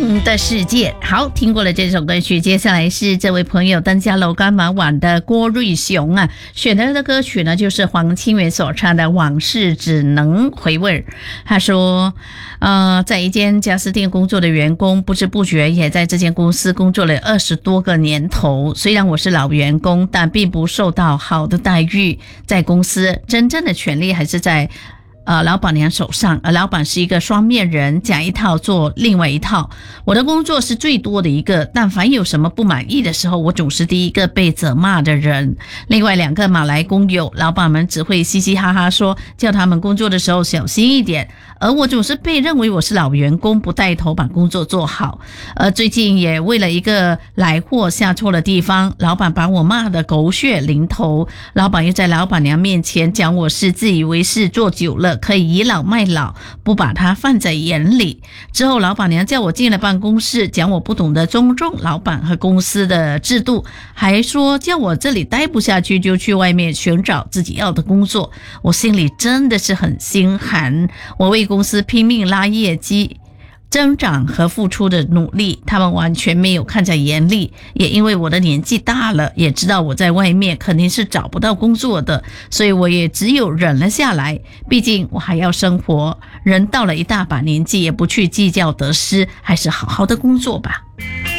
梦的世界。好，听过了这首歌曲，接下来是这位朋友登嘉楼干嘛网的郭瑞雄啊，选的歌曲呢就是黄清源所唱的《往事只能回味》。他说在一间家私店工作的员工，不知不觉也在这间公司工作了20多个年头。虽然我是老员工，但并不受到好的待遇，在公司真正的权利还是在老板娘手上，而老板是一个双面人，讲一套做另外一套。我的工作是最多的一个，但凡有什么不满意的时候，我总是第一个被责骂的人。另外2个马来工友，老板们只会嘻嘻哈哈说，叫他们工作的时候小心一点，而我总是被认为我是老员工，不带头把工作做好。最近也为了一个来货下错了地方，老板把我骂得狗血淋头，老板又在老板娘面前讲我是自以为是，做久了可以倚老卖老，不把它放在眼里。之后老板娘叫我进了办公室，讲我不懂得尊重老板和公司的制度，还说叫我这里待不下去就去外面寻找自己要的工作。我心里真的是很心寒，我为公司拼命拉业绩增长和付出的努力，他们完全没有看在眼里。也因为我的年纪大了，也知道我在外面肯定是找不到工作的，所以我也只有忍了下来。毕竟我还要生活，人到了一大把年纪，也不去计较得失，还是好好的工作吧。